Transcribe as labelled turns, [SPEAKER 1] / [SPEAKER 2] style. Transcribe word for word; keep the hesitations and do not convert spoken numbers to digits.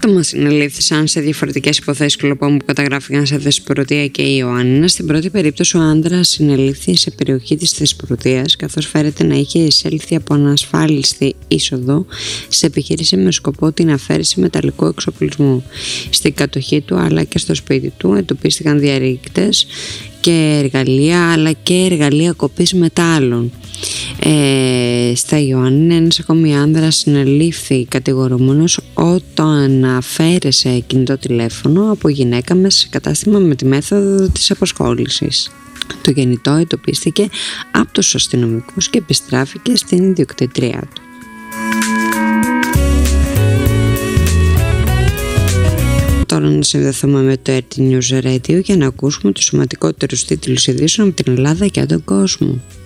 [SPEAKER 1] άτομα συνελήφθησαν σε διαφορετικές υποθέσεις κλοπών που καταγράφηκαν σε Θεσπρωτεία και Ιωάννινα. Στην πρώτη περίπτωση, ο άνδρας συνελήφθη σε περιοχή της Θεσπρωτείας, καθώς φέρεται να είχε εισέλθει από ανασφάλιστη είσοδο σε επιχείρηση με σκοπό την αφαίρεση μεταλλικού εξοπλισμού. Στην κατοχή του αλλά και στο σπίτι του εντοπίστηκαν διαρρήκτες και εργαλεία, αλλά και εργαλεία κοπής μετάλλων. Ε, στα Ιωάννινα, ένας ακόμη άνδρας συνελήφθη κατηγορούμενος όταν αφαίρεσε κινητό τηλέφωνο από γυναίκα μέσα σε κατάστημα με τη μέθοδο της απασχόλησης. Το κινητό εντοπίστηκε από τους αστυνομικούς και επιστράφηκε στην ιδιοκτήτριά του. Τώρα να συνδεθούμε με το αρ τι News Radio για να ακούσουμε τους σημαντικότερους τίτλους ειδήσεων από την Ελλάδα και τον κόσμο.